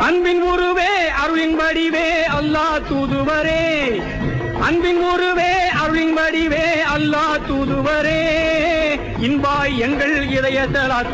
அன்பின் உருவே அருளின் வடிவே அல்லாஹ் தூதுவரே, அன்பின் உருவே அருளின் வடிவே அல்லாஹ் தூதுவரே, இன்பாய் எங்கள் இதய சலாத்